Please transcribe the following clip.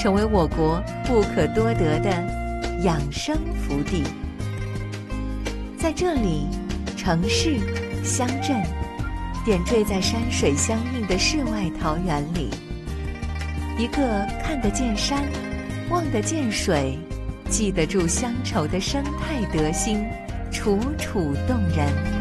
成为我国不可多得的养生福地。在这里，城市、乡镇点缀在山水相映的世外桃源里，一个看得见山、望得见水、记得住乡愁的生态德行，楚楚动人。